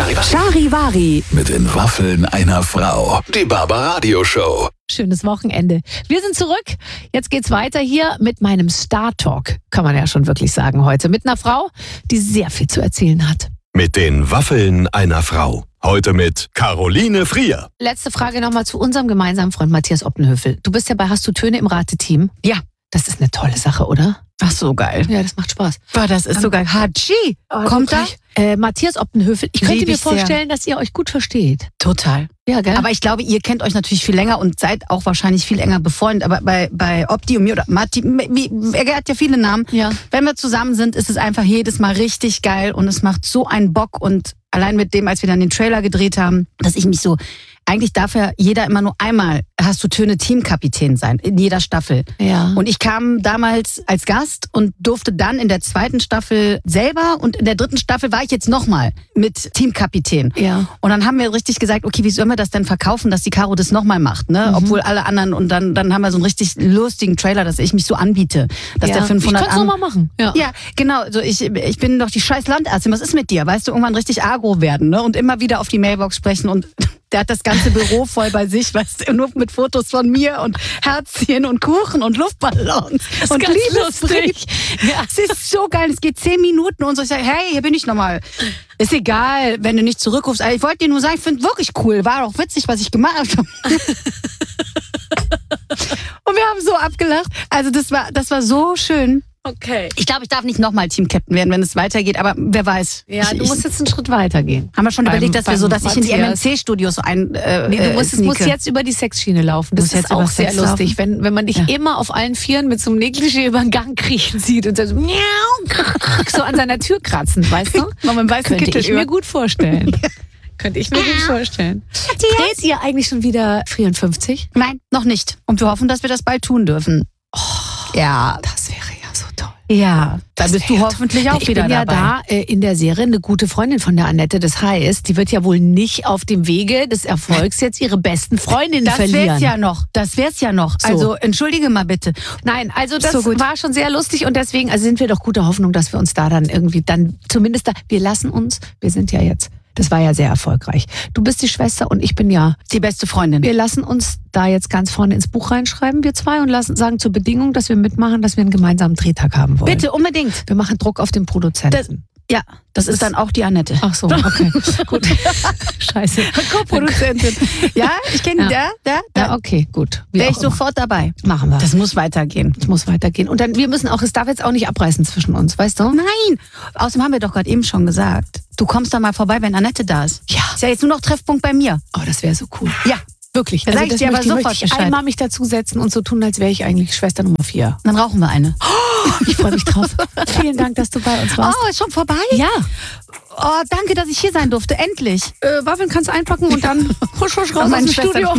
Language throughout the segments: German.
Charivari. Mit den Waffeln einer Frau. Die Barbaradio-Show. Schönes Wochenende. Wir sind zurück. Jetzt geht's weiter hier mit meinem Star Talk, kann man ja schon wirklich sagen heute. Mit einer Frau, die sehr viel zu erzählen hat. Mit den Waffeln einer Frau. Heute mit Caroline Frier. Letzte Frage nochmal zu unserem gemeinsamen Freund Matthias Optenhöfel. Du bist ja bei Hast du Töne im Rateteam. Ja. Das ist eine tolle Sache, oder? Ach, so geil. Ja, das macht Spaß. Boah, das ist so geil. Hatschi. Kommt da? Matthias Optenhöfel. Ich könnte Lieb mir ich sehr. vorstellen, dass ihr euch gut versteht. Total. Ja, gell? Aber ich glaube, ihr kennt euch natürlich viel länger und seid auch wahrscheinlich viel enger befreundet. Aber bei Opti und mir oder Matti, er hat ja viele Namen. Ja. Wenn wir zusammen sind, ist es einfach jedes Mal richtig geil und es macht so einen Bock. Und allein mit dem, als wir dann den Trailer gedreht haben, dass ich mich so... Eigentlich darf ja jeder immer nur einmal Hast du Töne Teamkapitän sein, in jeder Staffel. Ja. Und ich kam damals als Gast und durfte dann in der zweiten Staffel selber und in der dritten Staffel war ich jetzt nochmal mit Teamkapitän. Ja. Und dann haben wir richtig gesagt, okay, wie sollen wir das denn verkaufen, dass die Caro das nochmal macht, ne? Obwohl alle anderen, und dann haben wir so einen richtig lustigen Trailer, dass ich mich so anbiete, dass der 500 ich könnte es nochmal machen. Ja, genau. So ich bin doch die scheiß Landärztin. Was ist mit dir? Weißt du, irgendwann richtig agro werden, ne? Und immer wieder auf die Mailbox sprechen und der hat das ganze Büro voll bei sich, weißt du, nur mit Fotos von mir und Herzchen und Kuchen und Luftballons und ganz Liebesbrief. lustig. Ja. Es ist so geil. Es geht 10 Minuten und so. Ich sage, hey, hier bin ich nochmal. Ist egal, wenn du nicht zurückrufst. Ich wollte dir nur sagen, ich finde wirklich cool. War auch witzig, was ich gemacht habe. Und wir haben so abgelacht. Also das war so schön. Okay. Ich glaube, ich darf nicht nochmal Team-Captain werden, wenn es weitergeht, aber wer weiß. Ja, du musst jetzt einen Schritt weiter gehen. Haben wir schon überlegt, dass ich in die Matthias. MMC-Studios Es muss jetzt über die Sexschiene laufen. Das Muss ist jetzt auch über sehr Sex lustig, wenn man dich immer auf allen Vieren mit so einem Negligé über den Gang kriechen sieht und so, so an seiner Tür kratzen, weißt du? Noch mit dem weißen Könnte Kittel ich mir gut vorstellen. Könnte ich mir gut vorstellen. Dreht ihr eigentlich schon wieder 54? Nein, noch nicht. Und wir hoffen, dass wir das bald tun dürfen. Ja. Das wäre ja so toll. Ja, da bist du wäre hoffentlich auch ich wieder bin ja dabei. da in der Serie eine gute Freundin von der Annette. Das heißt, die wird ja wohl nicht auf dem Wege des Erfolgs jetzt ihre besten Freundinnen Das verlieren. wär's ja noch. So. Also, entschuldige mal bitte. Nein, also das So gut. war schon sehr lustig und deswegen sind wir doch guter Hoffnung, dass wir uns da dann irgendwie zumindest wir sind ja jetzt, das war ja sehr erfolgreich. Du bist die Schwester und ich bin ja Die beste Freundin. wir lassen uns da jetzt ganz vorne ins Buch reinschreiben, wir zwei, und sagen zur Bedingung, dass wir mitmachen, dass wir einen gemeinsamen Drehtag haben wollen. Bitte, unbedingt. Wir machen Druck auf den Produzenten. Das ist dann auch die Annette. Ach so, okay. Gut. Scheiße. Co-Produzentin. Ja, ich kenne Ja, okay, gut. Wie Wäre auch ich sofort dabei. immer. Machen wir. Das muss weitergehen. Das muss weitergehen. Und dann, es darf jetzt auch nicht abreißen zwischen uns, weißt du? Nein. Außerdem haben wir doch gerade eben schon gesagt, du kommst da mal vorbei, wenn Annette da ist. Ja. Ist ja jetzt nur noch Treffpunkt bei mir. Oh, das wäre so cool. Ja. Wirklich. Da sag ich dir aber sofort möchte ich Bescheid. einmal mich dazusetzen und so tun, als wäre ich eigentlich Schwester Nummer 4. Dann rauchen wir eine. Ich freue mich drauf. Vielen Dank, dass du bei uns warst. Oh, ist schon vorbei? Ja. Oh, danke, dass ich hier sein durfte. Endlich. Waffeln kannst du einpacken und dann husch raus aus meine dem Schwester. Studio.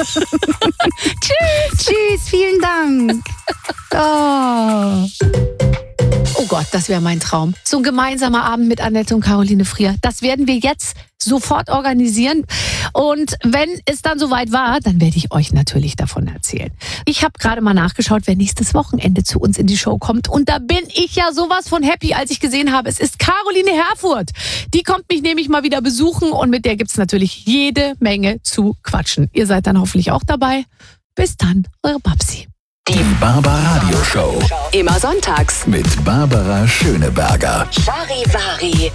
Tschüss, vielen Dank. Oh. Oh Gott, das wäre mein Traum. So ein gemeinsamer Abend mit Annette und Caroline Frier. Das werden wir jetzt sofort organisieren. Und wenn es dann soweit war, dann werde ich euch natürlich davon erzählen. Ich habe gerade mal nachgeschaut, wer nächstes Wochenende zu uns in die Show kommt. Und da bin ich ja sowas von happy, als ich gesehen habe, es ist Caroline Herfurth. Die kommt mich nämlich mal wieder besuchen und mit der gibt's natürlich jede Menge zu quatschen. Ihr seid dann hoffentlich auch dabei. Bis dann, eure Babsi. Die Barbaradio-Show. Immer sonntags. Mit Barbara Schöneberger. Charivari.